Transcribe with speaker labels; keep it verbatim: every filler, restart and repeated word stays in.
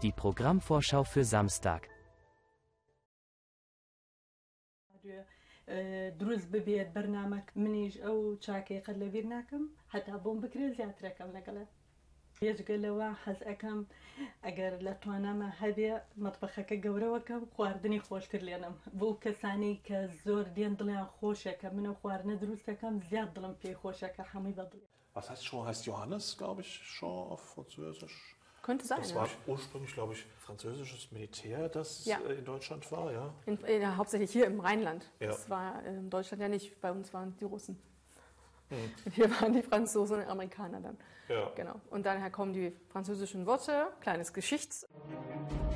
Speaker 1: Die Programmvorschau für Samstag.
Speaker 2: دروست ببێت بەرنامەک منیش ئەو چاکەی قەت لەبیر ناکەم هەتا بۆم بکرێت زیاترەکەم لەگەڵێ پێشگەلەوە حەز ئەەکەم ئەگەر لە توانامە هەبێ مەتبەخەکە گەورەوەکەم خواردنی خۆشتر لێنم بۆ کەسانی کە زۆر دێن دڵیان خۆشەکە منە خواردنە دروستەکەم زیاد دڵم پێی خۆشەکە هەمووی بەدڵ.
Speaker 3: Was heißt Jean? Heißt Johannes, glaube ich, Jean auf Französisch.
Speaker 4: Könnte sein,
Speaker 3: Das
Speaker 4: ja.
Speaker 3: war ursprünglich, glaube ich, französisches Militär, das
Speaker 4: Ja.
Speaker 3: in Deutschland war, ja?
Speaker 4: In, in, hauptsächlich hier im Rheinland.
Speaker 3: Ja.
Speaker 4: Das war in Deutschland ja nicht. Bei uns waren die Russen.
Speaker 3: Hm.
Speaker 4: Hier waren die Franzosen und Amerikaner dann.
Speaker 3: Ja.
Speaker 4: Genau. Und daher kommen die französischen Worte, kleines Geschichts.